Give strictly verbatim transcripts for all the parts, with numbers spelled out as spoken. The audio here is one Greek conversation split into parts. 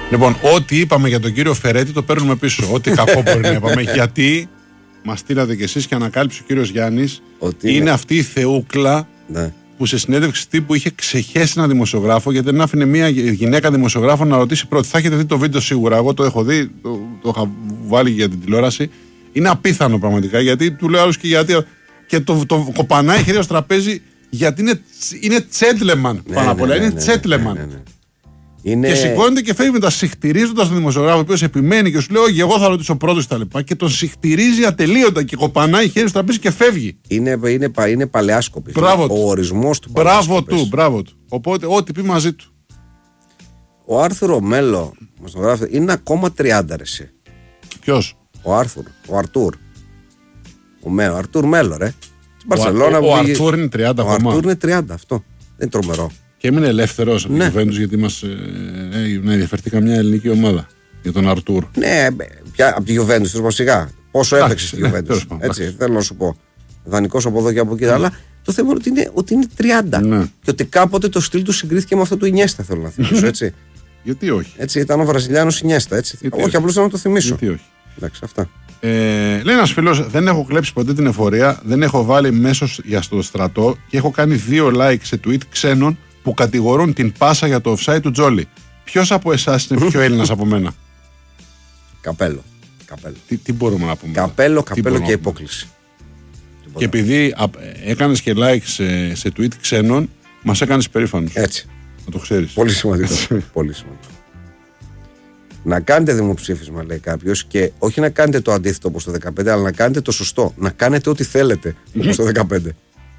Λοιπόν, ό,τι είπαμε για τον κύριο Φερέτη το παίρνουμε πίσω. Ό,τι κακό μπορεί να είπαμε. Γιατί μας στείλατε κι εσείς και ανακάλυψε ο κύριος Γιάννης είναι... είναι αυτή η θεούκλα ναι. που σε συνέντευξη τύπου είχε ξεχέσει ένα δημοσιογράφο γιατί δεν άφηνε μια γυναίκα δημοσιογράφο να ρωτήσει πρώτη. Θα έχετε δει το βίντεο σίγουρα. Εγώ το έχω δει, το, το είχα βάλει για την τηλεόραση. Είναι απίθανο πραγματικά γιατί του λέω άλλους και γιατί. Και το, το κοπανάει χέρια στο τραπέζι γιατί είναι, είναι gentleman ναι, πάνω απ' όλα. Ναι, ναι, είναι gentleman. Ναι, ναι, ναι. Είναι... Και σηκώνεται και φεύγει μετά συχτηρίζοντας τον δημοσιογράφο, ο οποίος επιμένει και σου λέει: Όχι, εγώ θα ρωτήσω πρώτος τα λοιπά. Και τον συχτηρίζει ατελείωτα και κοπανάει χέρι στο τραπέζι και φεύγει. Είναι, είναι, είναι παλαιάσκοπη. Μπράβο ο ορισμός του. Μπράβο του, μπράβο του. Οπότε, ό,τι πει μαζί του. Ο Άρθουρο Μέλο, μας το γράφει, είναι ακόμα τριάντα ρεσί. Ποιος? Ο Άρθουρ, ο Αρτούρ. Ο, Μέ, ο Αρτούρ Μέλο, ρε. Ο, ο, ο Αρτούρ είναι τριάντα ακόμα. Ο Αρτούρ είναι τριάντα, αυτό. Δεν είναι τρομερό. Και έμεινε ελεύθερος από την Juventus γιατί μας ε, ε, να ενδιαφερθεί καμιά ελληνική ομάδα για τον Αρτούρ. Ναι, πια, από τη Juventus, θέλω σιγά. Πόσο έπαιξε στη Juventus. Έτσι, θέλω να σου πω. Δανεικός από εδώ και από εκεί. Ναι. Αλλά το θέμα είναι ότι είναι, ότι είναι τριάντα. Ναι. Και ότι κάποτε το στυλ του συγκρίθηκε με αυτό του Ινιέστα, θέλω να θυμίσω. Έτσι. Γιατί όχι. Έτσι, ήταν ο Βραζιλιάνος Ινιέστα. Έτσι. Όχι, απλώς θέλω να το θυμίσω. Γιατί όχι. Εντάξει, αυτά. Ε, λέει ένας φίλος, δεν έχω κλέψει ποτέ την εφορία, δεν έχω βάλει μέσος για στο στρατό και έχω κάνει δύο like σε tweet ξένων που κατηγορούν την πάσα για το offside του Τζόλι. Ποιος από εσάς είναι πιο Έλληνας από μένα? Καπέλο. Καπέλο. Τι, τι μπορούμε να πούμε? Καπέλο, καπέλο και υπόκληση. Και επειδή έκανες και like σε, σε tweet ξένων, μας έκανες περήφανος. Έτσι. Να το ξέρεις. Πολύ σημαντικό. Πολύ σημαντικό. Να κάνετε δημοψήφισμα, λέει κάποιος, και όχι να κάνετε το αντίθετο όπως το δεκαπέντε, αλλά να κάνετε το σωστό. Να κάνετε ό,τι θέλετε όπως το δεκαπέντε.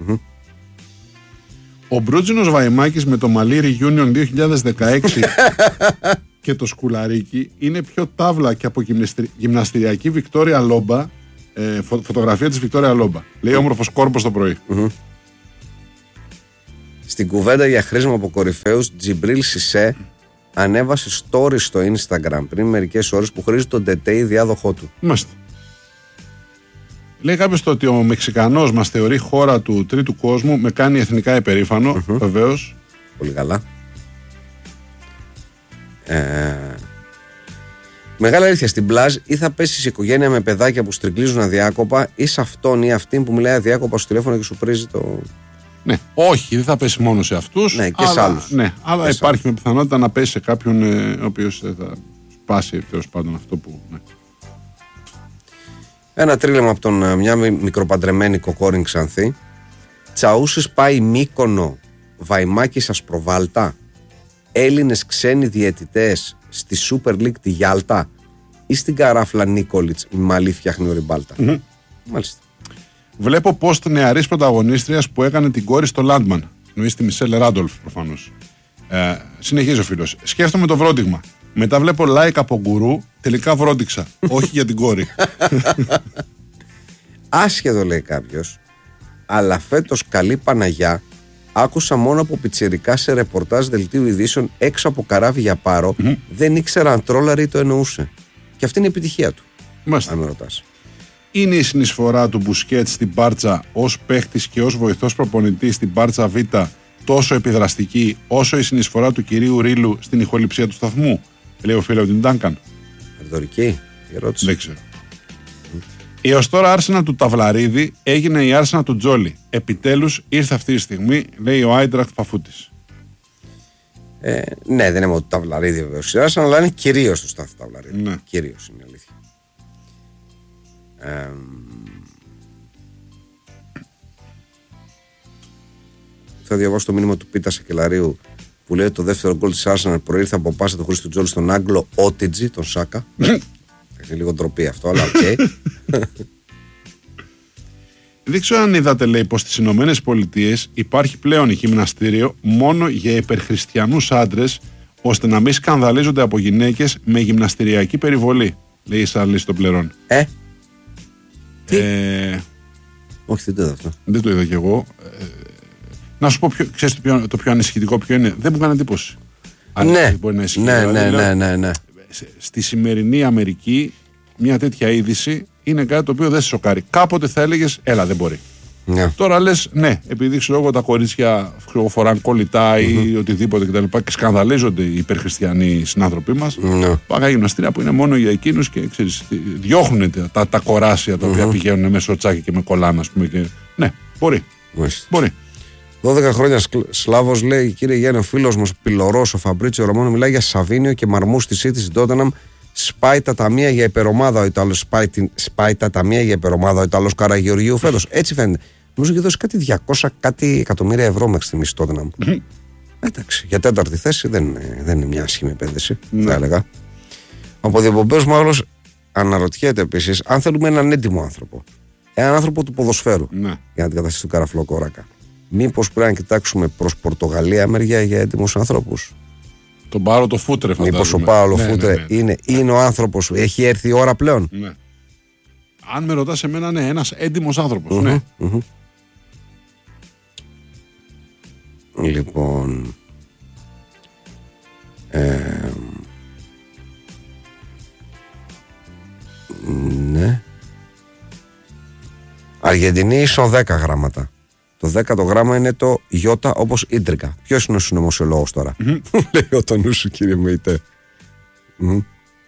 Ο Μπρούτζινος Βαϊμάκης με το Μαλί Reunion δύο χιλιάδες δεκαέξι και το σκουλαρίκι είναι πιο τάβλα και από γυμναστηριακή Βικτόρια Λόμπα. Ε, φω, φωτογραφία της Βικτόρια Λόμπα. Λέει όμορφος κόρπος το πρωί. Mm-hmm. Στην κουβέντα για χρήσιμο από κορυφαίους, Τζιμπρίλ Σισέ ανέβασε story στο Instagram πριν μερικές ώρες που χρήζει τον Τετέι διάδοχό του. Μάλιστα. Λέει κάποιος το ότι ο Μεξικανός μας θεωρεί χώρα του τρίτου κόσμου, με κάνει εθνικά υπερήφανο, mm-hmm. βεβαίως. Πολύ καλά. Ε... Μεγάλη αλήθεια, στην πλάζ ή θα πέσει σε οικογένεια με παιδάκια που στριγκλίζουν αδιάκοπα ή σε αυτόν ή αυτήν που μιλάει αδιάκοπα στο τηλέφωνο και σου πρίζει το... Ναι, όχι, δεν θα πέσει μόνο σε αυτούς. Ναι, και αλλά, σε άλλους. Ναι, αλλά και υπάρχει με πιθανότητα να πέσει σε κάποιον ε, ο οποίος θα σπάσει τέλος πάντων αυτό που... Ναι. Ένα τρίλεμα από τον μια μικροπαντρεμένη κοκόριν Ξανθή. Τσαούσης πάει Μύκονο, Βαϊμάκης Ασπροβάλτα. Έλληνες ξένοι διαιτητές στη Super League τη Γιάλτα ή στην καράφλα Νίκολιτς με μαλλί φτιάχνει ο Ριμπάλτα. Mm-hmm. Μάλιστα. Βλέπω post νεαρής πρωταγωνίστριας που έκανε την κόρη στο Λάντμαν. Εννοείς τη Μισελ Ράντολφ προφανώς. Ε, συνεχίζει ο φίλος. Σκέφτομαι το βρόντιγμα. Μετά βλέπω like από γκουρού. Τελικά βρόντιξα. Όχι για την κόρη. Άσχετο, λέει κάποιος. Αλλά φέτος καλή Παναγιά. Άκουσα μόνο από πιτσιρικά σε ρεπορτάζ δελτίου ειδήσεων έξω από καράβι για πάρο. Mm-hmm. Δεν ήξερα αν τρόλαρη το εννοούσε. Και αυτή είναι η επιτυχία του. Μάλιστα. Αν με ρωτάς. Είναι η συνεισφορά του Μπουσκέτ στην Μπάρτσα ως παίχτης και ως βοηθός προπονητής στην Μπάρτσα Β τόσο επιδραστική όσο η συνεισφορά του κυρίου Ρίλου στην ηχοληψία του σταθμού? Λέει ο φίλος την Ντάνκαν. Ρητορική η ερώτηση. Δεν ξέρω. Mm. Η ως τώρα Άρσενα του Ταυλαρίδη έγινε η Άρσενα του Τζόλι. Επιτέλους ήρθε αυτή η στιγμή, λέει ο Άιντραχτ Παφούτης. Ε, ναι, δεν είναι μόνο του Ταυλαρίδη βεβαίως η Άρσενα, αλλά είναι κυρίως του Στάθη Ταυλαρίδη. Ναι. Κυρίως είναι η αλήθεια. Ε, θα διαβάσω το μήνυμα του Πίτα Σακελαρίου που λέει ότι το δεύτερο γκολ της Arsenal προήρθε από πάσα του Χρήστου Τζόλι στον Άγγλο Ότιτζι, τον Σάκα. Έχει λίγο ντροπή αυτό, αλλά οκ. Okay. Δεν ξέρω αν είδατε, λέει, πως στις Ηνωμένες Πολιτείες υπάρχει πλέον γυμναστήριο μόνο για υπερχριστιανούς άντρες, ώστε να μην σκανδαλίζονται από γυναίκες με γυμναστηριακή περιβολή. Λέει η Σαρλή στο πλερών. Ε, ε όχι, δεν το είδα αυτό. Δεν το είδα κι εγώ. Ε, να σου πω, ποιο, ξέρεις το πιο, το πιο ανησυχητικό ποιο είναι? Δεν μου κάνει εντύπωση. Ναι, ναι, ναι, ναι, ναι, ναι. Στη σημερινή Αμερική μια τέτοια είδηση είναι κάτι το οποίο δεν σε σοκάρει. Κάποτε θα έλεγες, έλα, δεν μπορεί. Yeah. Τώρα λες, ναι, επειδή ξέρω εγώ τα κορίτσια φοράνε κολλητά ή mm-hmm. οτιδήποτε κτλ. Και, και σκανδαλίζονται οι υπερχριστιανοί συνάνθρωποι μας. Yeah. Πάγα γυμναστήρια που είναι μόνο για εκείνους και ξέρεις, διώχνουν τα, τα κοράσια τα οποία mm-hmm. πηγαίνουν με σοτσάκι και με κολάνα, ας πούμε. Και... Ναι, μπορεί. Mm-hmm. μπορεί. δώδεκα χρόνια Σλάβος λέει, κύριε Γιάννη, ο φίλος μας Πυλωρός, ο Φαμπρίτσιο Ρωμόνο, μιλάει για Σαβίνιο και Μαρμού στη City, στην Τότεναμ. Σπάει τα ταμεία για υπερομάδα ο Ιταλός. Σπάει, σπάει τα ταμεία για υπερομάδα ο Ιταλός Καραγεωργίου φέτος. Έτσι φαίνεται. Νομίζω ότι δώσει κάτι διακόσια κάτι εκατομμύρια ευρώ μέχρι στιγμή στη Τότεναμ. Mm-hmm. Εντάξει, για τέταρτη θέση δεν είναι, δεν είναι μια άσχημη επένδυση, mm-hmm. θα έλεγα. Ο Αποδιοπομπέος Μαύρος αναρωτιέται επίσης αν θέλουμε έναν έντιμο άνθρωπο. Έναν άνθρωπο του ποδοσφαίρου mm-hmm. για να αντικαταστήσει τον Καραφλό Κόρακα. Μήπως πρέπει να κοιτάξουμε προς Πορτογαλία μεριά για έντιμους ανθρώπους. Τον Πάολο το Φούτρε, φαντάζομαι. Μήπως ο Πάολο ναι, Φούτρε ναι, ναι, ναι. Είναι, είναι ο άνθρωπος, έχει έρθει η ώρα πλέον. Ναι. Αν με ρωτάς εμένα, ναι, ένας έντιμος άνθρωπος. Mm-hmm, ναι. Mm-hmm. Λοιπόν. Ε, ναι. Αργεντινή ίσο δέκα γράμματα. Το δέκατο γράμμα είναι το Ιώτα όπως Ίντρικα. Ποιος είναι ο συνωμοσιολόγος τώρα? Mm-hmm. Λέει ο το νου σου, κύριε Μεϊτέ. Mm.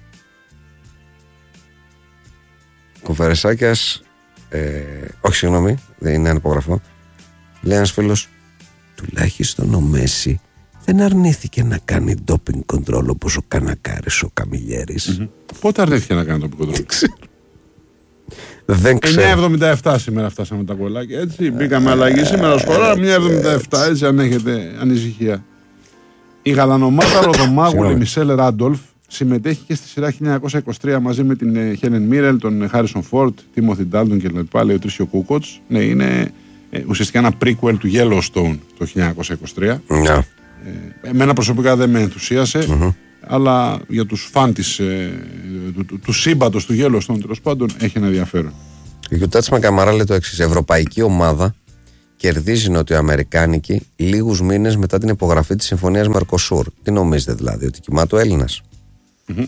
Κοφερεσάκιας ε, όχι συγγνώμη, δεν είναι ανυπογραφό. Λέει ένας φίλος, τουλάχιστον ο Μέση δεν αρνήθηκε να κάνει doping control όπως ο Κανακάρης, ο Καμιλιέρης. Mm-hmm. Πότε αρνήθηκε να κάνει doping control? Δεν ξέρω. Δεν ξέρω. εννιά εβδομήντα επτά σήμερα φτάσαμε τα κολλάκια. Έτσι, μπήκαμε αλλαγή σήμερα σχολά. εννιά εβδομήντα επτά, έτσι, αν έχετε ανησυχία. Η γαλανομάδα Ροδομάγουλη Μισελ Ράντολφ συμμετέχει και στη σειρά χίλια εννιακόσια είκοσι τρία μαζί με την Χέλεν Μίρελ, τον Χάρισον Φόρτ, Τίμοθι Ντάλτον κλπ. Λέει ο Τρίσιο Κούκοτς. Ναι, είναι ε, ουσιαστικά ένα prequel του Yellowstone το χίλια εννιακόσια είκοσι τρία. Yeah. Ε, εμένα προσωπικά δεν με ενθουσίασε. Mm-hmm. Αλλά για τους φαν της, ε, του, του, του σύμπαντος του Yellowstone τέλος πάντων έχει ένα ενδιαφέρον. Ο Γιουτάτς Μακαμαρά λέει το εξής: ευρωπαϊκή ομάδα κερδίζει νοτιοαμερικάνικη λίγους μήνες μετά την υπογραφή της συμφωνίας Μερκοσούρ. Τι νομίζετε δηλαδή, ότι κοιμάται ο Έλληνας? Mm-hmm.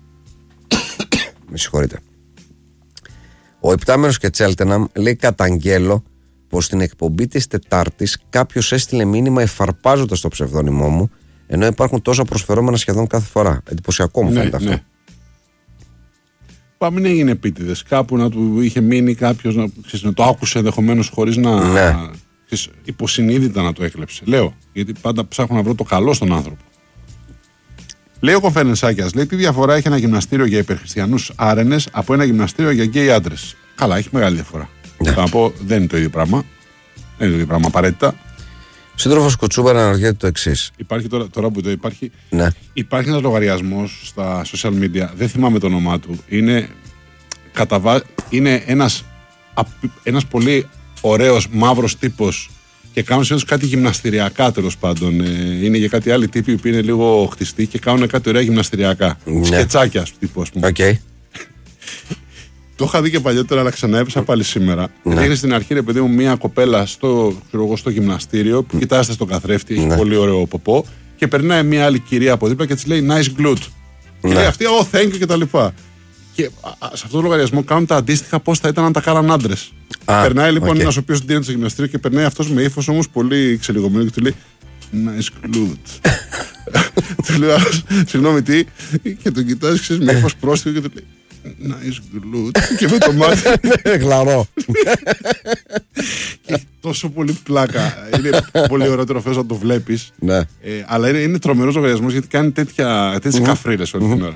Με συγχωρείτε. Ο Επτάμερος και Τσέλτεναμ λέει καταγγέλλω πως στην εκπομπή της Τετάρτης κάποιος έστειλε μήνυμα εφαρπάζοντας το ψευδόνυμό μου, ενώ υπάρχουν τόσα προσφερόμενα σχεδόν κάθε φορά. Εντυπωσιακό μου φαίνεται ναι, αυτό. Ναι. Πάμε, μην έγινε επίτηδες. Κάπου να του είχε μείνει κάποιος να, να το άκουσε ενδεχομένως χωρίς να. Ναι. Ξέρεις, υποσυνείδητα να το έκλεψε. Λέω, γιατί πάντα ψάχνω να βρω το καλό στον άνθρωπο. Λέει ο Κοφερνσάκιας, λέει τι διαφορά έχει ένα γυμναστήριο για υπερχριστιανούς άρενες από ένα γυμναστήριο για γκέι άντρες. Καλά, έχει μεγάλη διαφορά. Ναι. Θα πω, δεν είναι το ίδιο πράγμα. Δεν είναι το ίδιο πράγμα απαραίτητα. Ο σύντροφος Κουτσούμπα αναρωτιέται το εξής. Υπάρχει τώρα, τώρα που το υπάρχει. Ναι. Υπάρχει ένας λογαριασμός στα social media, δεν θυμάμαι το όνομά του. Είναι, καταβα... είναι ένας, ένας πολύ ωραίος μαύρος τύπος και κάνουν συνήθως κάτι γυμναστηριακά τέλος πάντων. Είναι για κάτι άλλοι τύποι που είναι λίγο χτιστοί και κάνουν κάτι ωραία γυμναστηριακά. Ναι. Σκετσάκια τύπου, ας πούμε. Okay. Το είχα δει και παλιότερα, αλλά ξαναέπεσα πάλι σήμερα. Ναι. Δείχνει στην αρχή, ρε παιδί μου, μια κοπέλα στο, ξέρω, στο γυμναστήριο που κοιτάζεται στον καθρέφτη, έχει ναι. πολύ ωραίο ποπό και περνάει μια άλλη κυρία από δίπλα και της λέει nice glute. Ναι. Και λέει αυτή, oh, thank you κτλ. Και, και α, σε αυτό το λογαριασμό κάνουν τα αντίστοιχα πώς θα ήταν αν τα κάναν άντρες. Περνάει λοιπόν okay. ένας ο οποίος ντύνεται στο γυμναστήριο και περνάει αυτός με ύφος όμως πολύ ξελιγωμένο και του λέει nice glute. Του λέει, συγγνώμη τι, και τον κοιτάζει, ξέρει με ύφος πρόστιχο και του λέει nice glute. Και με το μάτι. Ναι, κλαρό. Και έχει τόσο πολύ πλάκα. Είναι πολύ ωραίο φως να το βλέπεις. Ναι. Ε, αλλά είναι, είναι τρομερός λογαριασμός γιατί κάνει τέτοιες καφρίλες όλη την ώρα.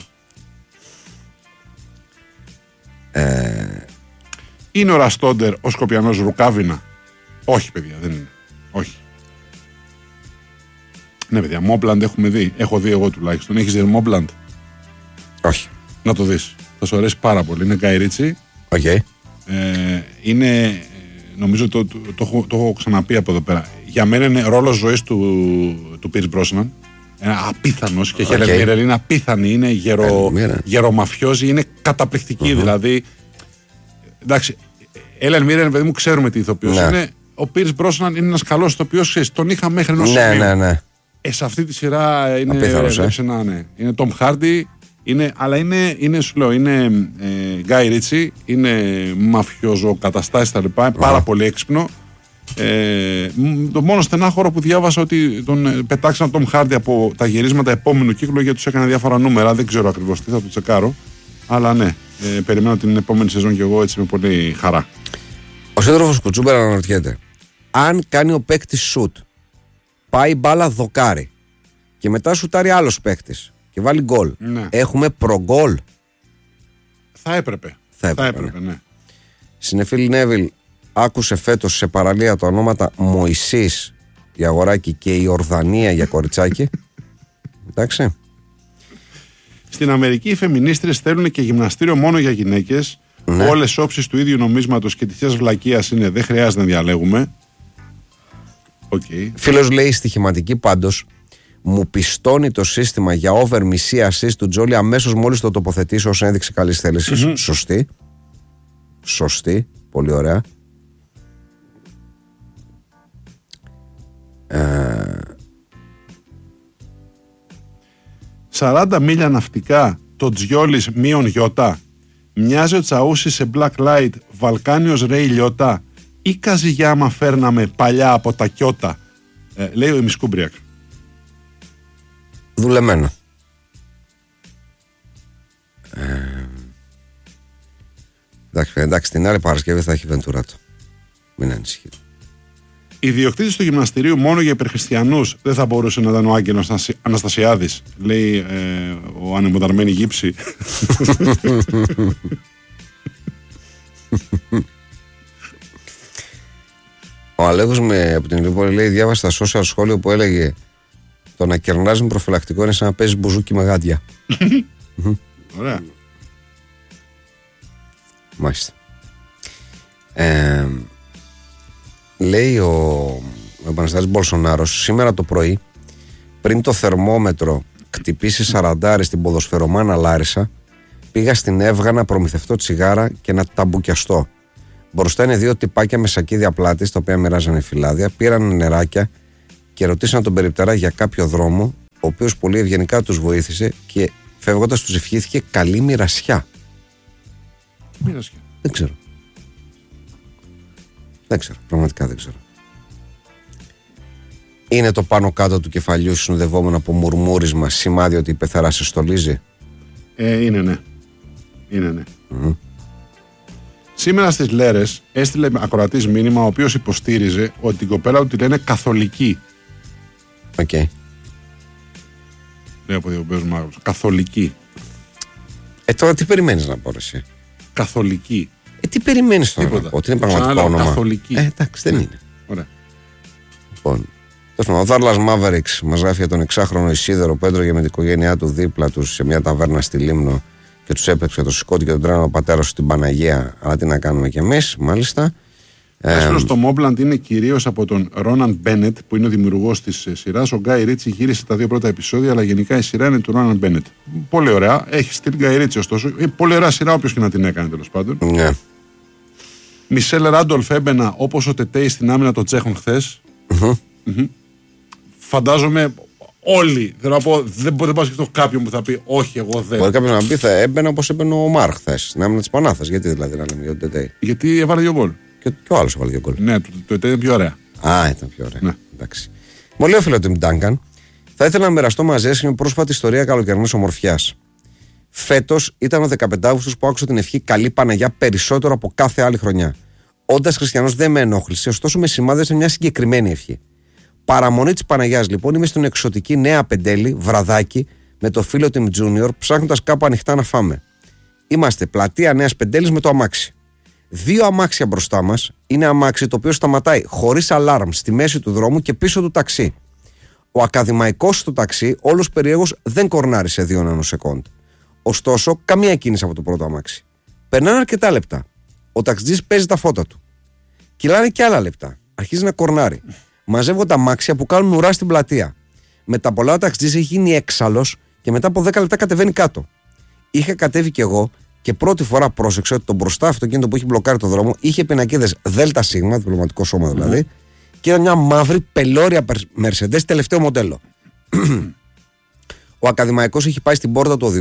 Ε... Είναι ο Ραστόντερ ο Σκοπιανός Ρουκάβινα? Όχι, παιδιά, δεν είναι. Όχι. Ναι, παιδιά, Μόμπλαντ έχουμε δει. Έχω δει εγώ τουλάχιστον. Έχεις δει Μόμπλαντ? Όχι. Να το δεις. Θα σου αρέσει πάρα πολύ. Είναι Γκάι Ρίτσι. Okay. Ε, είναι, νομίζω το, το, το, το, το έχω ξαναπεί από εδώ πέρα. Για μένα είναι ρόλος ζωής του, του Πίρς Μπρόσναν. Είναι απίθανος και η Χέλεν Μίρελ είναι απίθανη. Είναι γερο, γερομαφιόζη. Είναι καταπληκτική. Uh-huh. Δηλαδή. Εντάξει, Χέλεν Μίρελ, παιδί μου, ξέρουμε τι ηθοποιός ναι. είναι. Ο Πίρς Μπρόσναν είναι ένας καλός ηθοποιός. Τον είχα μέχρι ενός ναι, σημείου. Ναι, ναι. Ε, σε αυτή τη σειρά είναι. Απίθανος, ε. να, ναι. Είναι Τόμ Χάρντι. Είναι, αλλά είναι, είναι, σου λέω, είναι ε, Γκάι Ρίτσι, είναι μαφιόζο καταστάσεις τα λοιπά, πάρα πολύ έξυπνο. Ε, το μόνο στενάχωρο που διάβασα ότι τον πετάξαν τον Tom Hardy από τα γυρίσματα επόμενου κύκλου γιατί τους έκανε διάφορα νούμερα. Δεν ξέρω ακριβώς τι, θα το τσεκάρω. Αλλά ναι, ε, περιμένω την επόμενη σεζόν και εγώ έτσι με πολύ χαρά. Ο σύντροφος Κουτσούμπερα αναρωτιέται, αν κάνει ο παίκτης σουτ, πάει μπάλα δοκάρι και μετά σουτάρει άλλος παίκτης και βάλει γκολ, ναι. Έχουμε προγκολ? Θα έπρεπε. Θα έπρεπε, θα έπρεπε ναι. ναι. Συνεφίλ Νέβιλ άκουσε φέτος σε παραλία τα ονόματα Μωυσής για αγοράκι και η Ορδανία για κοριτσάκι. Εντάξει. Στην Αμερική οι φεμινίστρες θέλουν και γυμναστήριο μόνο για γυναίκες. Ναι. Όλες όψεις του ίδιου νομίσματος και της βλακείας είναι, δεν χρειάζεται να διαλέγουμε. Okay. Φίλος λέει στοιχηματική πάντως, μου πιστώνει το σύστημα για over μισή assist του Τζόλι αμέσως μόλις το τοποθετήσω ως ένδειξη καλής θέλησης. Mm-hmm. Σωστή. Σωστή. Πολύ ωραία. Ε... σαράντα μίλια ναυτικά το Τζιόλις μείον γιώτα. Μοιάζει ο Τσαούσης σε Black Light Βαλκάνιος Ρέι Λιώτα ή Καζιγιάμα φέρναμε παλιά από τα Κιώτα, ε, λέει ο Ημισκούμπριακ. Δουλεμένο. Ε, εντάξει, εντάξει, την άλλη Παρασκευή θα έχει Βεντουράτο. Μην ανησυχείτε. Ιδιοκτήτης του γυμναστηρίου μόνο για υπερχριστιανούς δεν θα μπορούσε να ήταν ο Άγγελος Αναστασιάδης, λέει ε, ο ανεμοδαρμένη γύψη. Ο Αλέγος με, από την Λιβόλη λέει, διάβασα στα social σχόλιο που έλεγε το να κερνάζει με προφυλακτικό είναι σαν να παίζεις μπουζούκι με γάντια. Ωραία. Μάλιστα. Ε, λέει ο, ο Επαναστάτης Μπολσονάρος, σήμερα το πρωί πριν το θερμόμετρο χτυπήσει σαραντάρι στην ποδοσφαιρομάνα Λάρισα, πήγα στην Εύγα να προμηθευτώ τσιγάρα και να ταμπουκιαστώ. Μπροστά είναι δύο τυπάκια με σακίδια πλάτης, τα οποία μοιράζανε φυλάδια, πήραν νεράκια και ρωτήσαν τον περιπτερά για κάποιο δρόμο, ο οποίος πολύ ευγενικά τους βοήθησε και φεύγοντας τους ευχήθηκε καλή μοιρασιά. Μοιρασιά. Δεν ξέρω. Δεν ξέρω, πραγματικά δεν ξέρω. Είναι το πάνω κάτω του κεφαλιού συνοδευόμενο από μουρμούρισμα σημάδι ότι η πεθαρά σε στολίζει? Ε, είναι ναι. Είναι ναι. Mm-hmm. Σήμερα στις Λέρες έστειλε ακροατής μήνυμα ο οποίος υποστήριζε ότι την κοπέλα του τη λένε καθολική. Οκ. Okay. Λέει από δύο παίζουν μάγους. Καθολική. Ε, τώρα τι περιμένεις να πω εσύ? Καθολική. Ε, τι περιμένεις τώρα? Τίποτα. Ότι είναι πραγματικό όνομα? Καθολική. Ε, εντάξει, δεν ναι. είναι. Ωραία. Λοιπόν, ο Δάρλας Μάβεριξ μας γράφει για τον εξάχρονο Ισίδωρο που έτρωγε με την οικογένειά του δίπλα του σε μια ταβέρνα στη Λίμνο και τους έπαιξε το σηκώτη και τον τρένο ο πατέρας στην Παναγία. Αλλά τι να κάνουμε κι εμείς, μάλιστα. Έσπρο στο Μόμπλαντ είναι κυρίως από τον Ρόναν Μπένετ που είναι ο δημιουργός της σειράς. Ο Γκάι Ρίτσι γύρισε τα δύο πρώτα επεισόδια, αλλά γενικά η σειρά είναι του Ρόναν Μπένετ. Πολύ ωραία. Έχει στείλει Γκάι Ρίτσι ωστόσο. Ε, πολύ ωραία σειρά, όποιος και να την έκανε τέλος πάντων. Ναι. Μισελ Ράντολφ έμπαινα όπως ο Τετέι στην άμυνα των Τσέχων χθες. Mm-hmm. Mm-hmm. Φαντάζομαι όλοι. Θέλω να πω, δεν μπορεί να σκεφτώ κάποιον που θα πει όχι, εγώ δεν. Μπορεί κάποιος να πει θα έμπαινα όπως έμπαινε ο Μάρ χθες στην άμυνα της Πανάθας. Γιατί δηλαδή να λέμε για τον Τετέι? Γιατί έβαλε δύο γκολ. Και, και ο άλλος έβαλε δύο γκολ. Ναι, το Τετέι ήταν πιο ωραία. Α, ήταν πιο ωραία. Ναι. Εντάξει. Μου λέει ο φίλο του Ντάγκαν, θα ήθελα να μοιραστώ μαζί σας μια πρόσφατη ιστορία καλοκαιρινής ομορφιάς. Φέτος ήταν ο δεκαπέντε Αυγούστου που άκουσα την ευχή Καλή Παναγιά περισσότερο από κάθε άλλη χρονιά. Όντας χριστιανός δεν με ενόχλησε, ωστόσο με σημάδεσε μια συγκεκριμένη ευχή. Παραμονή της Παναγιάς λοιπόν, είμαι στην εξωτική Νέα Πεντέλη, βραδάκι, με το φίλο Τιμ Τζούνιορ, ψάχνοντας κάπου ανοιχτά να φάμε. Είμαστε πλατεία Νέας Πεντέλης με το αμάξι. Δύο αμάξια μπροστά μας, είναι αμάξι το οποίο σταματάει χωρίς αλάρμ στη μέση του δρόμου και πίσω του ταξί. Ο ακαδημαϊκός στο ταξί, όλος περιέργως, δεν κορνάρει σε δύο νανοσεκόντ. Ωστόσο, καμία κίνηση από το πρώτο αμάξι. Περνάνε αρκετά λεπτά. Ο ταξιτζής παίζει τα φώτα του. Κυλάνε και άλλα λεπτά. Αρχίζει να κορνάρει. Μαζεύω τα αμάξια που κάνουν ουρά στην πλατεία. Με τα πολλά ο ταξιτζής έχει γίνει έξαλλος και μετά από δέκα λεπτά κατεβαίνει κάτω. Είχα κατέβει κι εγώ και πρώτη φορά πρόσεξα ότι το μπροστά αυτοκίνητο που έχει μπλοκάρει το δρόμο είχε πινακίδες ΔΣ, διπλωματικό σώμα δηλαδή, mm-hmm. και ήταν μια μαύρη πελώρια Mercedes τελευταίο μοντέλο. Ο ακαδημαϊκός έχει πάει στην πόρτα του οδηγού,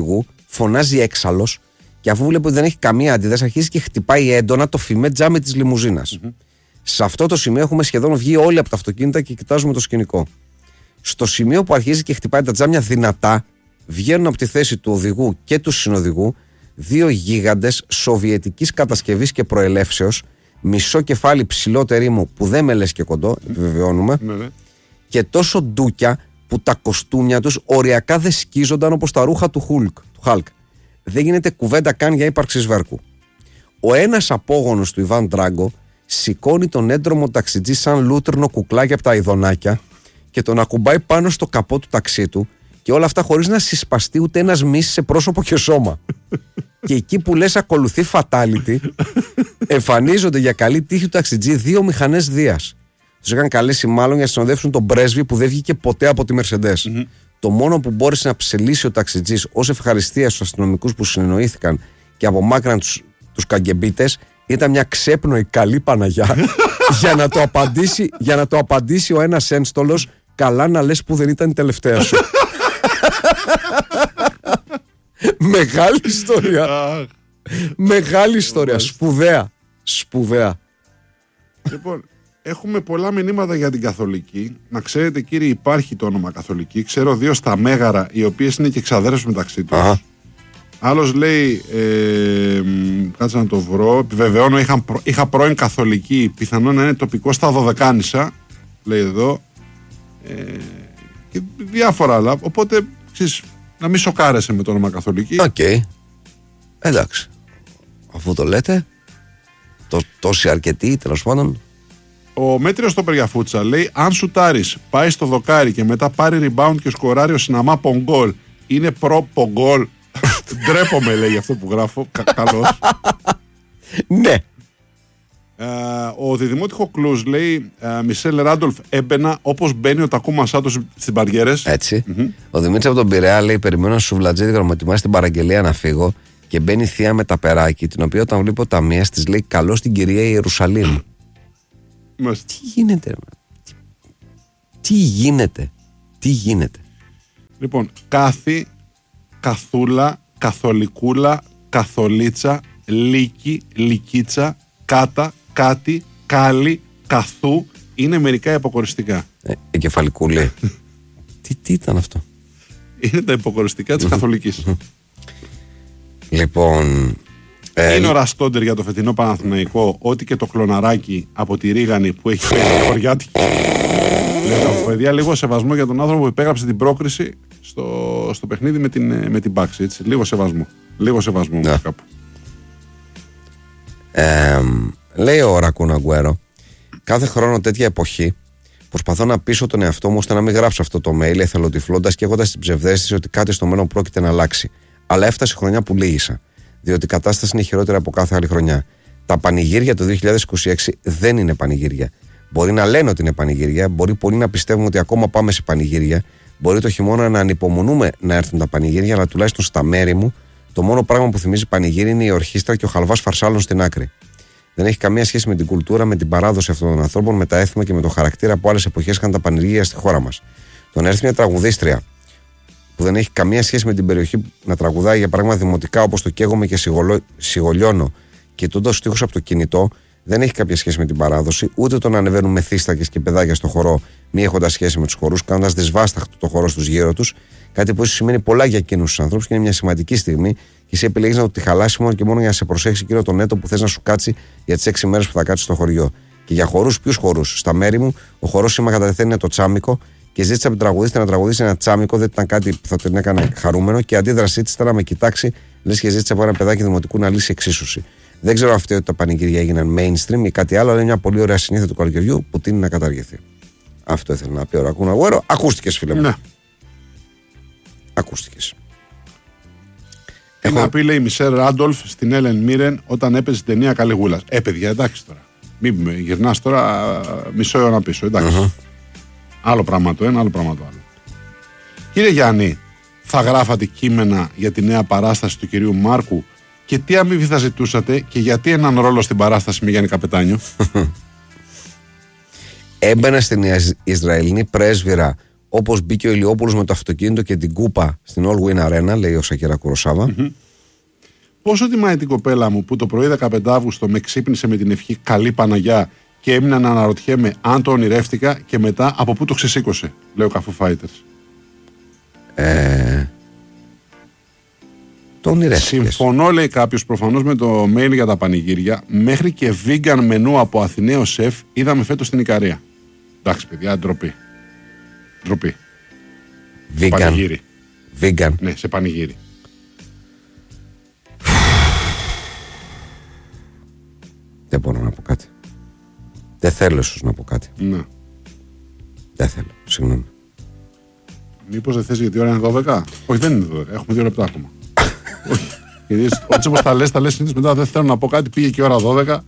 φωνάζει έξαλλος και αφού βλέπει ότι δεν έχει καμία αντίδραση, αρχίζει και χτυπάει έντονα το φημέ τζάμι της λιμουζίνας. Mm-hmm. Σε αυτό το σημείο έχουμε σχεδόν βγει όλοι από τα αυτοκίνητα και κοιτάζουμε το σκηνικό. Στο σημείο που αρχίζει και χτυπάει τα τζάμια δυνατά, βγαίνουν από τη θέση του οδηγού και του συνοδηγού δύο γίγαντες σοβιετικής κατασκευής και προελεύσεως, μισό κεφάλι ψηλότερη μου που δεν με λες και κοντό, επιβεβαιώνουμε, mm-hmm. και τόσο ντούκια που τα κοστούμια τους οριακά δεν σκίζονταν όπως τα ρούχα του Hulk, του Hulk. Δεν γίνεται κουβέντα καν για ύπαρξη σβέρκου. Ο ένας απόγονος του Ιβάν Ντράγκο σηκώνει τον έντρομο ταξιτζή σαν λούτρινο κουκλάκι από τα ειδονάκια και τον ακουμπάει πάνω στο καπό του ταξί του, και όλα αυτά χωρίς να συσπαστεί ούτε ένας μυς σε πρόσωπο και σώμα. Και εκεί που λες ακολουθεί fatality, εμφανίζονται για καλή τύχη του ταξιτζή δύο μηχανές Δίας. Τους είχαν καλέσει μάλλον για να συνοδεύσουν τον πρέσβη που δεν βγήκε ποτέ από τη Mercedes. Mm-hmm. Το μόνο που μπόρεσε να ψελίσει ο ταξιτζής ως ευχαριστία στους αστυνομικούς που συνεννοήθηκαν και απομάκρυναν τους, τους καγκεμπίτες ήταν μια ξέπνοη καλή Παναγιά για, να το απαντήσει, για να το απαντήσει ο ένας ένστολος, καλά να λες που δεν ήταν η τελευταία σου. Μεγάλη ιστορία. Μεγάλη ιστορία. Σπουδαία. Σπουδαία. Λοιπόν, έχουμε πολλά μηνύματα για την Καθολική. Να ξέρετε, κύριε, υπάρχει το όνομα Καθολική. Ξέρω δύο στα Μέγαρα, οι οποίες είναι και εξαδέρφες μεταξύ τους. Uh-huh. Άλλος λέει, ε, κάτσε να το βρω, επιβεβαιώνω, είχα, είχα πρώην Καθολική, πιθανόν να είναι τοπικό στα Δωδεκάνησα, λέει εδώ, ε, και διάφορα άλλα. Οπότε, ξέρεις, να μην σοκάρεσαι με το όνομα Καθολική. Οκ. Okay. Εντάξει. Αφού το λέτε, το, τόσοι αρκετοί, τέλος πάντων. Ο Μέτριος στο Περιαφούτσα λέει: αν σουτάρεις, πάει στο δοκάρι και μετά πάρει rebound και σκοράρει ο Συναμά Πογκόλ, είναι προ Πογκόλ. Ντρέπομαι, λέει, αυτό που γράφω. Καλώς. Ναι. Ο Διδημότυχο Κλούς λέει: Μισελ Ράντολφ έμπαινα όπως μπαίνει ο Τακούμα Σάτος στις μπαριέρες. Έτσι. Mm-hmm. Ο Δημήτρης από τον Πειραιά λέει: περιμένω ένα σουβλατζίδι να μου ετοιμάσει την παραγγελία να φύγω. Και μπαίνει η θεία με τα περάκι, την οποία όταν βλέπει ο ταμείας της λέει: καλώ την κυρία Ιερουσαλήμ. Τι γίνεται, τι, τι γίνεται, τι γίνεται. Λοιπόν, κάθι, καθούλα, καθολικούλα, καθολίτσα, λύκη, λυκίτσα, κάτα, κάτι, κάλι, καθού, είναι μερικά υποκοριστικά. Ε, εγκεφαλικούλη. τι, τι ήταν αυτό? Είναι τα υποκοριστικά της καθολικής. Λοιπόν... Είναι ο Ραστόντερ για το φετινό Παναθηναϊκό, ότι και το κλωναράκι από τη Ρίγανη που έχει πέσει το χωριάτικη. Λέω, παιδιά, λίγο σεβασμό για τον άνθρωπο που υπέγραψε την πρόκριση στο, στο παιχνίδι με την, με την Πάξη. Έτσι. Λίγο σεβασμό. Λίγο σεβασμό yeah. κάπου. Ε, λέει ο Ρακούν Αγκουέρο, κάθε χρόνο τέτοια εποχή προσπαθώ να πείσω τον εαυτό μου ώστε να μην γράψω αυτό το mail εθελοτυφλώντας και έχοντας την ψευδαίσθηση ότι κάτι στο μέλλον πρόκειται να αλλάξει. Αλλά έφτασε η χρονιά που λύγησα. Διότι η κατάσταση είναι χειρότερη από κάθε άλλη χρονιά. Τα πανηγύρια του δύο χιλιάδες είκοσι έξι δεν είναι πανηγύρια. Μπορεί να λένε ότι είναι πανηγύρια, μπορεί πολλοί να πιστεύουν ότι ακόμα πάμε σε πανηγύρια, μπορεί το χειμώνα να ανυπομονούμε να έρθουν τα πανηγύρια, αλλά τουλάχιστον στα μέρη μου, το μόνο πράγμα που θυμίζει πανηγύρι είναι η ορχήστρα και ο χαλβάς φαρσάλων στην άκρη. Δεν έχει καμία σχέση με την κουλτούρα, με την παράδοση αυτών των ανθρώπων, με τα έθιμα και με το χαρακτήρα που άλλες εποχές είχαν τα πανηγύρια στη χώρα μας. Το να έρθει μια τραγουδίστρια που δεν έχει καμία σχέση με την περιοχή να τραγουδάει, για παράδειγμα δημοτικά όπως το καίγομαι και σιγολιώνω, κοιτώντας τους στίχους από το κινητό, δεν έχει κάποια σχέση με την παράδοση, ούτε το να ανεβαίνουν μεθύστακες και παιδάκια στο χορό, μη έχοντας σχέση με τους χορούς, κάνοντας δυσβάσταχτο το χορό στους γύρω τους, κάτι που ίσως σημαίνει πολλά για εκείνους τους ανθρώπους και είναι μια σημαντική στιγμή, και εσύ επιλέγεις να το τη χαλάσει μόνο και μόνο για να σε προσέξει εκείνο τον έτο που θες να σου κάτσει για τις έξι μέρες που θα κάτσεις στο χωριό. Και για χορούς, ποιους χορούς? Στα μέρη μου, ο χορός σήμα κατά τεθέν είναι το τσάμικο. Και ζήτησα από την τραγουδίστρια να τραγουδήσει ένα τσάμικο, δεν ήταν κάτι που θα την έκανε χαρούμενο, και η αντίδρασή τη ήταν να με κοιτάξει, λες και ζήτησε από ένα παιδάκι δημοτικού να λύσει εξίσωση. Δεν ξέρω αυτή ότι τα πανηγύρια έγιναν mainstream ή κάτι άλλο, αλλά είναι μια πολύ ωραία συνήθεια του καλοκαιριού που τείνει να καταργηθεί. Αυτό ήθελα να πει ο Ρακούν Αγκουέρο. Ακούστηκες, φίλε μου. Ναι. Ακούστηκες. Τι Έχω... να πει, λέει, Μισελ Ράντολφ στην Έλεν Μίρεν όταν έπαιζε την ταινία Καλιγούλας. Ε, παιδιά, εντάξει τώρα. Μην γυρνάς τώρα μισό αιώνα πίσω, εντάξει. Uh-huh. Άλλο πράγμα το ένα, άλλο πράγμα το άλλο. Κύριε Γιάννη, θα γράφατε κείμενα για τη νέα παράσταση του κυρίου Μάρκου, και τι αμοιβή θα ζητούσατε και γιατί έναν ρόλο στην παράσταση με Γιάννη Καπετάνιο? Έμπαινα στην Ισραηλινή πρέσβυρα όπως μπήκε ο Ηλιόπουλος με το αυτοκίνητο και την κούπα στην All Win Arena, λέει ο Σακέρα Κουροσάβα. Mm-hmm. Πόσο τιμάει την κοπέλα μου που το πρωί δεκαπέντε Αυγούστου με ξύπνησε με την ευχή καλή Παναγιά και έμεινα να αναρωτιέμαι αν το ονειρεύτηκα και μετά από πού το ξεσήκωσε, λέει ο Καφού Fighters. Ε, το ονειρεύτηκες. Συμφωνώ, λέει κάποιος, προφανώς με το mail για τα πανηγύρια. Μέχρι και vegan μενού από Αθηναίο σεφ είδαμε φέτος στην Ικαρία. Εντάξει, παιδιά, ντροπή. Ντροπή. Vegan. Πανηγύρι. Vegan. Ναι, σε πανηγύρι. Δεν μπορώ να πω κάτι. Δεν θέλω ίσως να πω κάτι. Ναι. Δεν θέλω, συγγνώμη. Μήπως δεν θες γιατί η ώρα είναι δώδεκα. Όχι, δεν είναι δώδεκα. Έχουμε δύο λεπτά ακόμα. Όχι. Γιατί έτσι όπως τα λες, τα λες συνήθως μετά δεν θέλω να πω κάτι. Πήγε και η ώρα δώδεκα.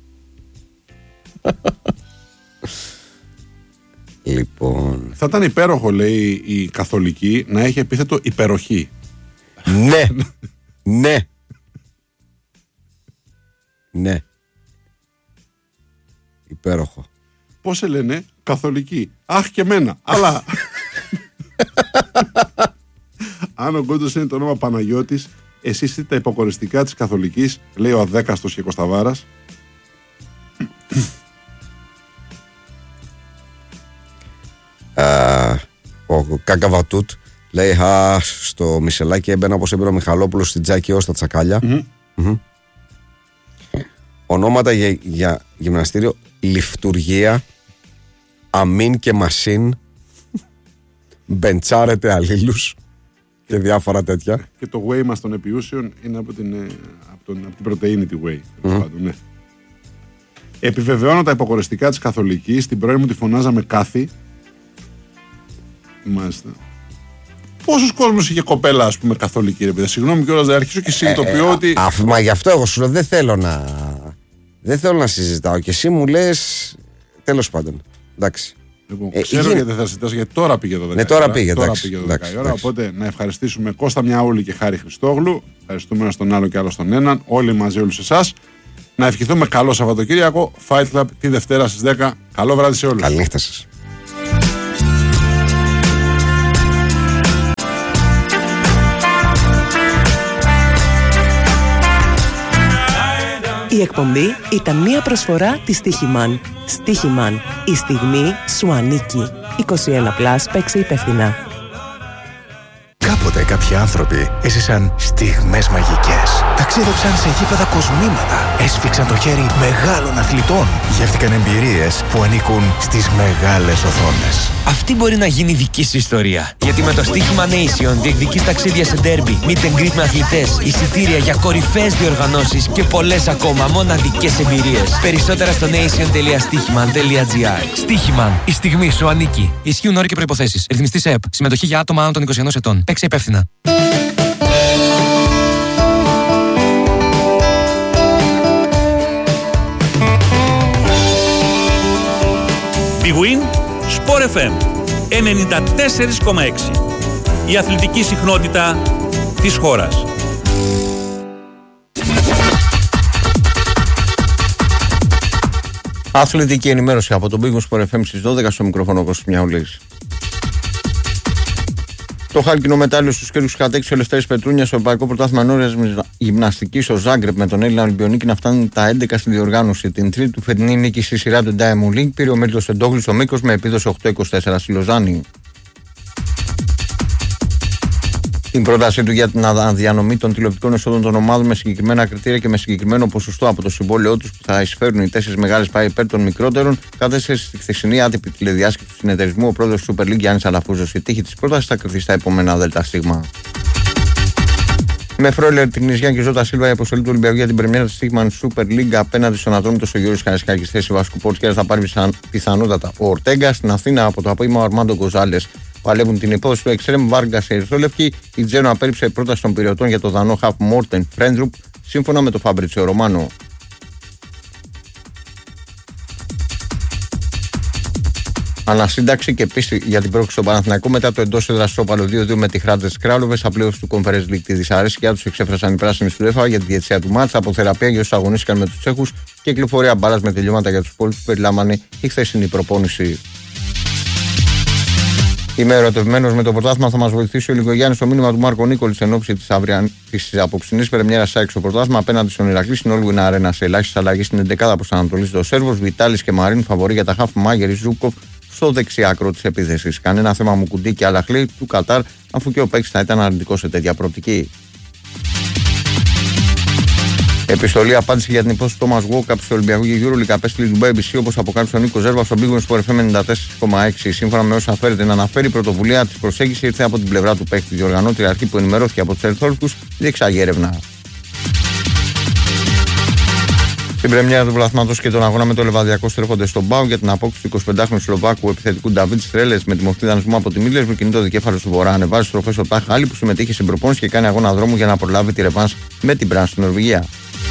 Λοιπόν. Θα ήταν υπέροχο, λέει η καθολική, να έχει επίθετο υπεροχή. Ναι. Ναι. Ναι. Υπέροχο. Πώς σε λένε, καθολική. Αχ, και εμένα. Αλλά αν ο Γκόντος είναι το όνομα Παναγιώτης, εσείς είστε τα υποκοριστικά της καθολικής, λέει ο Αδέκαστος και Κωνσταβάρας. Uh, ο Κακαβατούτ λέει α, στο Μισελάκι έμπαινα όπως έμπαινε ο Μιχαλόπουλος στην Τζάκη ως τα τσακάλια. Mm-hmm. Mm-hmm. Ονόματα για, για γυμναστήριο: Λιφτουργία, Αμίν και Μασίν, Μπεντσάρετε αλλήλους και διάφορα τέτοια. Και το whey μας των επιούσεων είναι από την, από τον, από την πρωτεΐνη τη whey. Mm-hmm. Πάντων, ναι. Επιβεβαιώνω τα υποκοριστικά της καθολικής. Την πρώην μου τη φωνάζαμε Κάθη. Μάλιστα. Πόσους κόσμους είχε κοπέλα, ας πούμε, καθολική, ρε παιδιά. Συγγνώμη κιόλας, δεν αρχίσω και συνειδητοποιώ ε, ότι. Αφού, μα γι' αυτό εγώ σου λέω δεν θέλω να. Δεν θέλω να συζητάω. Και εσύ μου λες. Τέλος πάντων. Εντάξει. Λοιπόν, ε, ξέρω γιατί δεν θα συζητήσω, γιατί τώρα πήγε το δέκα. Ναι, τώρα πήγε, τώρα εντάξει, πήγε το εντάξει, δέκα. Εντάξει. Οπότε να ευχαριστήσουμε Κώστα Μιαούλη και Χάρη Χριστόγλου. Ευχαριστούμε ένα τον άλλο και άλλο τον έναν. Όλοι μαζί, όλους εσάς. Να ευχηθούμε καλό Σαββατοκύριακο. Fight Club τη Δευτέρα στις δέκα. Καλό βράδυ σε όλους. Καληνύχτα σας. Η εκπομπή ήταν μία προσφορά της Στίχημαν. Στίχημαν. Η στιγμή σου ανήκει. είκοσι ένα συν, παίξε υπεύθυνα. Κάποτε κάποιοι άνθρωποι έζησαν στιγμές μαγικές. Ταξίδεψαν σε γήπεδα κοσμήματα. Έσφιξαν το χέρι μεγάλων αθλητών. Γεύτηκαν εμπειρίες που ανήκουν στις μεγάλες οθόνες. Αυτή μπορεί να γίνει δική σου ιστορία. Γιατί με το Στίχημα Nation διεκδικείς ταξίδια σε ντέρμπι, meet and greet με αθλητές, εισιτήρια για κορυφαίες διοργανώσεις και πολλές ακόμα μοναδικές εμπειρίες. Περισσότερα στο nation τελεία στίχημαν τελεία gr. Στίχημαν. Η στιγμή σου ανήκει. Ισχύουν όροι και προϋποθέσεις. Ρυθμιστής ΕΕΠ. Συμμετοχή για άτομα άνω των είκοσι ενός ετών. Παίξε υπεύθυνα. Big Win Sport εφ εμ ενενήντα τέσσερα κόμμα έξι. Η αθλητική συχνότητα της χώρας. Αθλητική ενημέρωση από τον Big Win Sport εφ εμ στις δώδεκα, στο μικρόφωνο Κώστας Μιαούλης. Το χάλκινο μετάλλιο στους κέρδους κατέξει ο Λευτέρης Πετρούνια στο Ευρωπαϊκό Πρωτάθλημα Νόριας Γυμναστικής στο Ζάγκρεπ με τον Έλληνα Ολυμπιονίκη να φτάνουν τα έντεκα στη διοργάνωση. Την τρίτη του φετινή νίκη στη σειρά του Diamond League πήρε ο Μίλτος Εντόγλου στο Μήκος με επίδοση οκτώ είκοσι τέσσερα στη Λοζάνη. Την πρότασή του για την αναδιανομή των τηλεοπτικών εσόδων των ομάδων με συγκεκριμένα κριτήρια και με συγκεκριμένο ποσοστό από το συμβόλαιό τους που θα εισφέρουν οι τέσσερις μεγάλες πάει υπέρ των μικρότερων, κάθεσε στη χθεσινή άτυπη τηλεδιάσκεψη του συνεταιρισμού ο πρόεδρος του Super League Γιάννης Αλαφούζος. Η τύχη της πρότασης θα κρυφθεί στα επόμενα ΔΣ. Με Φρόιλερ την Κνησιά και Ζώτα Σίλβα, η αποστολή του Ολυμπιακού για την πρεμιέρα της Στίχημαν Super League απέναντι στον Ατρόμητο στο Γιώργος Καραϊσκάκης. Θέση βασικού πόρτκερ θα πάρει πιθανότατα ο Ορτέγκα. Στην Αθήνα από το απόγευμα ο Αρμάντο Γκοζάλες παλεύουν την υπόθεση του Εξτρέμ Βάργκα σε Ερυθρόλευκη. Η Τζένοα απέρριψε πρόταση των πυρεωτών για το δανό Χαφ Μόρτεν Φρέντρουπ, σύμφωνα με το Φαμπρίτσιο Ρωμάνο. Ανασύνταξη και πίστη για την πρόκληση στον Παναθηναϊκό μετά το εντός έδρας ισόπαλο δύο δύο με τη Χράντες Κράλοβες στα πλέον του Conference League. Τη δυσαρέσκειά τους εξέφρασαν οι πράσινοι του ΕΦΑ για τη διαιτησία του μάτσα, από θεραπεία για όσους αγωνίστηκαν με τους Τσέχους και κυκλοφορία μπάλας με τελειώματα για τους πόλους που περιλάμβανε η χθεσινή προπόνηση. Είμαι ερωτευμένος με το πρωτάθλημα. Θα μας βοηθήσει ο Λιγογιάννης στο μήνυμα του Μάρκο Νίκολη εν ώψη της απόψινής πρεμιέρας ΑΕΚ στο πρωτάθλημα απέναντι στον Ηρακλή στην Όλγουιν Αρένα. Σε ελάχιστες αλλαγές στην εντεκάδα προσανατολίζεται ο Σέρβος. Βιτάλης και Μαρίν φαβορεί για τα χαφ Μάγερη Ζούκοφ στο δεξιάκρο της επίθεσης. Κανένα θέμα μου κουντί και Αλαχλή του Κατάρ, αφού και ο παίκτης θα ήταν αρνητικό σε τέτοια προοπτική. Επιστολή απάντηση για την υπόθεση Τόμας Γουόκαπ του Ολυμπιακού και EuroLeague απέστειλε του μπι μπι σι, όπως αποκάλυψε ο Νίκος Ζέρβα στον Big Win Sport εφ εμ ενενήντα τέσσερα κόμμα έξι. Σύμφωνα με όσα φέρεται να αναφέρει, η πρωτοβουλία της προσέγγισης ήρθε από την πλευρά του παίκτη. Η διοργανώτρια αρχή που ενημερώθηκε από τους ερθόλικους διεξάγει έρευνα. Στην πρεμιέρα του Βλαθμάτος και τον αγώνα με το Λεβαδιακό στρέφονται στον Μπάου για την απόκτηση του εικοσιπεντάχρονου Σλοβάκου επιθετικού Νταβίτ Στρέλες με τη μορφή δανεισμού από τη Μίλες. Με κινεί το δικέφαλο του Βορρά. Ανεβάζει στροφές ο Τάχ Άλλη που συμμετείχε στην προπόνηση και κάνει αγώνα δρόμου για να προλάβει τη ρεβάνς με την Μπραν στην Νορβηγία.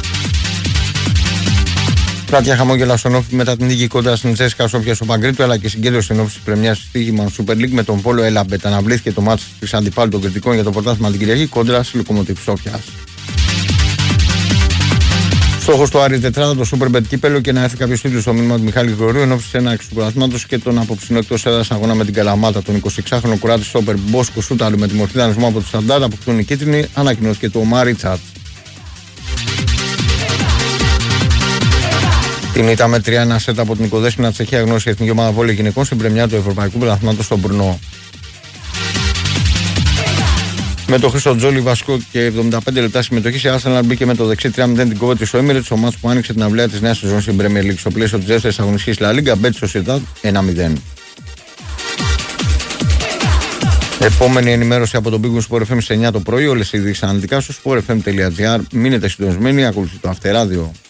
Πλάτια χαμόγελα στον Όφη μετά την νίκη κόντρα στην Τσέσκα Σόφια στο Παγκρίτου, αλλά και συγκέντρωση στην όφη τη πρεμιά στοίχημα Super League με τον Πόλο Έλαμπετ. Αναβλήθηκε το μάτς τη αντιπάλου των κριτικών για το πρωτάθλημα την Κυριακή κόντρα στη Λοκομοτίβ Σόφια. Στόχος του Άρη τετράδα το Superbet κύπελο και να έρθει κάποιο τίτλο στο μήνυμα του Μιχάλη Γρηγορίου εν ώψη ένα εξ του πρωταθλήματος και τον απόψινο εκτός έδρας αγώνα με την Καλαμάτα. Τον εικοσιεξάχρονο κουράτη Στόπερ Μπόσκο Σούταλου με τη μορφή δανεισμού από του Σταντάρ αποκτούν οι κίτρινοι, ανακοινώθηκε το Ομάρι Τσάτ. Την ήττα με τρία ένα σετ από την οικοδέσποινα Τσεχία γνώρισε η εθνική ομάδα βόλεϊ γυναικών στην πρεμιά του Ευρωπαϊκού Πρωταθλήματος στον Μπρνό. Με το Χρήστο Τζόλι βασικό και εβδομήντα πέντε λεπτά συμμετοχή σε Arsenal μπήκε με το δεξί τρία μηδέν την Coventry στο Emirates, ο μάτς που άνοιξε την αυλαία της νέας σεζόν στην Premier League. Στο πλαίσιο της δεύτερης αγωνιστικής La Liga, Betis Sociedad ένα μηδέν. Επόμενη ενημέρωση από τον Big Win Sport εφ εμ σε εννιά το πρωί. Όλες οι ειδήσεις αναλυτικά στο sport f m τελεία g r. Μείνετε συντονισμένοι, ακολουθεί το Αυτεράδιο.